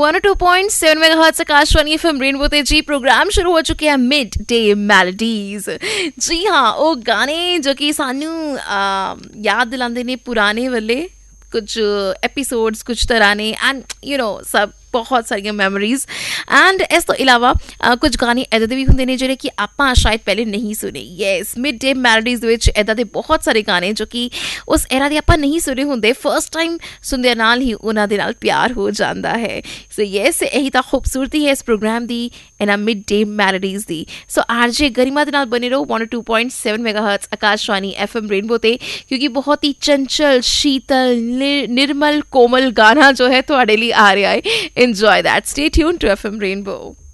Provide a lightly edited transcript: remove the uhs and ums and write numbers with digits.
102.7 megahertz Akashvani FM rainbow ते जी programme शुरू हो चुके हैं मिड डे मैलोडीज। जी हाँ, ਉਹ ਗਾਣੇ ਜੋ ਕਿ ਸਾਨੂੰ ਯਾਦ ਦਿਲਾਉਂਦੇ ਨੇ ਪੁਰਾਣੇ ਵੇਲੇ ਕੁਝ ਐਪੀਸੋਡਸ ਕੁਝ ਤਰ੍ਹਾਂ ਨੇ ਐਂਡ ਸਭ ਬਹੁਤ ਸਾਰੀਆਂ ਮੈਮੋਰੀਜ਼। ਐਂਡ ਇਸ ਤੋਂ ਇਲਾਵਾ ਕੁਝ ਗਾਣੇ ਇੱਦਾਂ ਦੇ ਵੀ ਹੁੰਦੇ ਨੇ ਜਿਹੜੇ ਕਿ ਆਪਾਂ ਸ਼ਾਇਦ ਪਹਿਲੇ ਨਹੀਂ ਸੁਣੇ। ਯੈਸ, ਮਿਡ ਡੇ ਮੈਲੋਡੀਜ਼ ਵਿੱਚ ਇੱਦਾਂ ਦੇ ਬਹੁਤ ਸਾਰੇ ਗਾਣੇ ਜੋ ਕਿ ਉਸ ਐਰਾ ਦੇ ਆਪਾਂ ਨਹੀਂ ਸੁਣੇ ਹੁੰਦੇ, ਫਸਟ ਟਾਈਮ ਸੁਣਦਿਆਂ ਨਾਲ ਹੀ ਉਹਨਾਂ ਦੇ ਨਾਲ ਪਿਆਰ ਹੋ ਜਾਂਦਾ ਹੈ। ਸੋ ਯੈਸ, ਇਹੀ ਤਾਂ ਖੂਬਸੂਰਤੀ ਹੈ ਇਸ ਪ੍ਰੋਗਰਾਮ ਦੀ, ਇਹਨਾਂ ਮਿਡ ਡੇ ਮੈਲੋਡੀਜ਼ ਦੀ। ਸੋ ਆਰਜੇ ਗਰਿਮਾ ਦੇ ਨਾਲ ਬਣੇ ਰਹੋ 102.7 मेगाहर्ट्ज़ आकाशवाणी एफएम रेनबो ते, क्योंकि बहुत ही चंचल शीतल निर्मल कोमल गाना जो है थोड़े लिए आ रहा है। Enjoy that. Stay tuned to FM Rainbow.